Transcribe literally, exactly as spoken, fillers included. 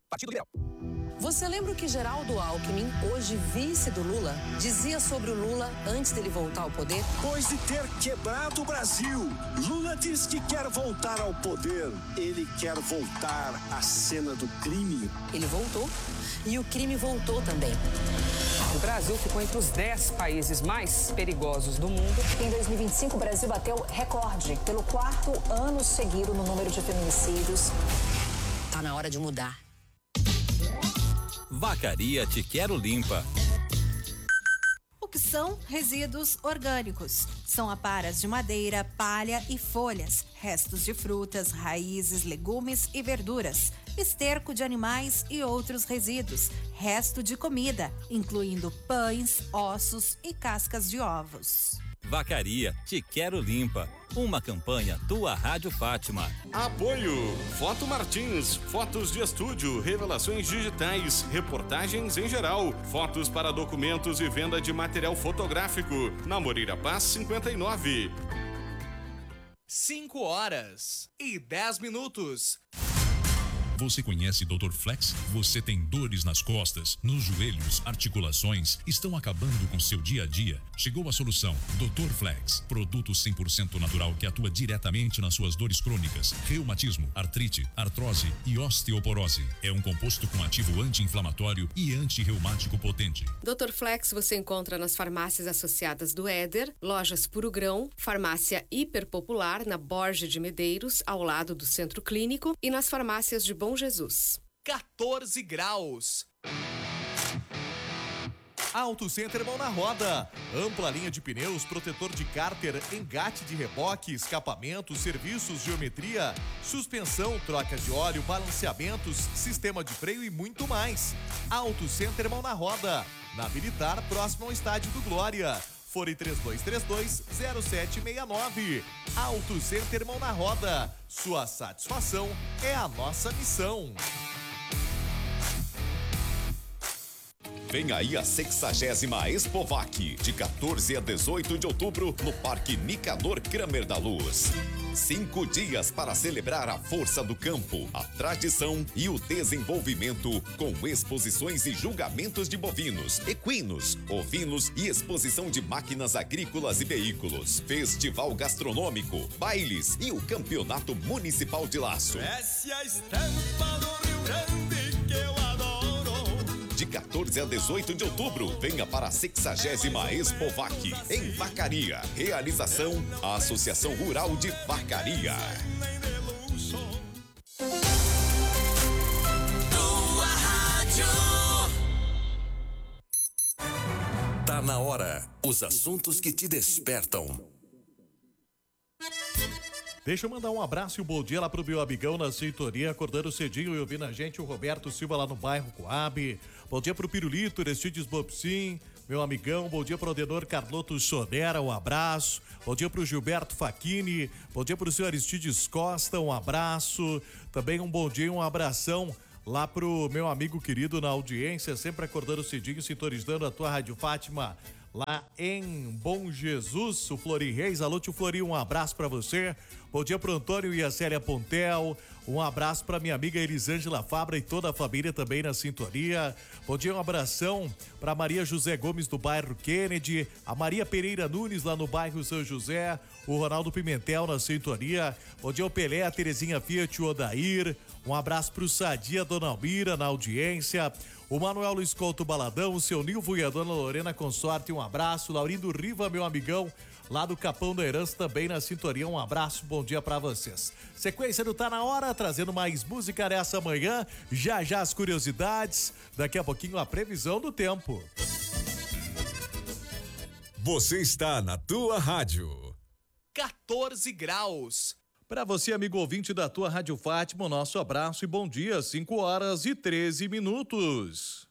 Partido Liberal. Você lembra o que Geraldo Alckmin, hoje vice do Lula, dizia sobre o Lula antes dele voltar ao poder? Depois de ter quebrado o Brasil, Lula diz que quer voltar ao poder. Ele quer voltar à cena do crime. Ele voltou e o crime voltou também. O Brasil ficou entre os dez países mais perigosos do mundo. Em dois mil e vinte e cinco, o Brasil bateu recorde pelo quarto ano seguido no número de feminicídios. Tá na hora de mudar. Vacaria Te Quero Limpa. O que são resíduos orgânicos? São aparas de madeira, palha e folhas, restos de frutas, raízes, legumes e verduras, esterco de animais e outros resíduos, resto de comida, incluindo pães, ossos e cascas de ovos. Vacaria Te Quero Limpa. Uma campanha Tua Rádio Fátima. Apoio Foto Martins, fotos de estúdio, revelações digitais, reportagens em geral, fotos para documentos e venda de material fotográfico. Na Moreira Paz cinquenta e nove. cinco horas e dez minutos. Você conhece doutor Flex? Você tem dores nas costas, nos joelhos, articulações, estão acabando com seu dia a dia? Chegou a solução. doutor Flex, produto cem por cento natural que atua diretamente nas suas dores crônicas, reumatismo, artrite, artrose e osteoporose. É um composto com ativo anti-inflamatório e anti-reumático potente. doutor Flex você encontra nas farmácias associadas do Éder, lojas Puro Grão, farmácia Hiperpopular na Borges de Medeiros, ao lado do Centro Clínico, e nas farmácias de Bom Jesus. quatorze graus. Auto Center Mão na Roda. Ampla linha de pneus, protetor de cárter, engate de reboque, escapamento, serviços, geometria, suspensão, troca de óleo, balanceamentos, sistema de freio e muito mais. Auto Center Mão na Roda. Na Militar, próximo ao Estádio do Glória. Fone três dois três dois, zero sete seis nove. Auto Center Mão na Roda. Sua satisfação é a nossa missão. Vem aí a sexagésima Expovac, de quatorze a dezoito de outubro, no Parque Nicanor Kramer da Luz. Cinco dias para celebrar a força do campo, a tradição e o desenvolvimento, com exposições e julgamentos de bovinos, equinos, ovinos e exposição de máquinas agrícolas e veículos, festival gastronômico, bailes e o campeonato municipal de laço. Essa é a estampa do Rio Grande que eu adoro. De quatorze a dezoito de outubro, venha para a sexagésima Expovac, em Vacaria. Realização, a Associação Rural de Vacaria. Tua Rádio. Tá na hora. Os assuntos que te despertam. Deixa eu mandar um abraço e um bom dia lá pro meu amigão na sintonia, acordando cedinho e ouvindo a gente, o Roberto Silva lá no bairro Coab. Bom dia pro Pirulito, Aristides Bobsin, meu amigão. Bom dia pro Adenor Carloto Sonera, um abraço. Bom dia pro Gilberto Facchini. Bom dia pro senhor Aristides Costa, um abraço. Também um bom dia e um abração lá pro meu amigo querido na audiência, sempre acordando cedinho, sintonizando a tua Rádio Fátima. Lá em Bom Jesus, o Flori Reis. Alô, tio Flori, um abraço pra você. Bom dia pro Antônio e a Célia Pontel. Um abraço pra minha amiga Elisângela Fabra e toda a família também na sintonia. Bom dia, um abração pra Maria José Gomes do bairro Kennedy, a Maria Pereira Nunes lá no bairro São José, o Ronaldo Pimentel na sintonia. Bom dia, o Pelé, a Terezinha Fiat, o Odair. Um abraço pro Sadia, Dona Almira na audiência. O Manuel Luiz Couto Baladão, o seu Nilvo e a Dona Lorena Consorte, um abraço. Laurindo Riva, meu amigão, lá do Capão da Herança, também na sintonia, um abraço, bom dia pra vocês. Sequência do Tá Na Hora, trazendo mais música nessa manhã, já já as curiosidades, daqui a pouquinho a previsão do tempo. Você está na tua rádio. quatorze graus. Para você, amigo ouvinte da tua Rádio Fátima, nosso abraço e bom dia, cinco horas e treze minutos.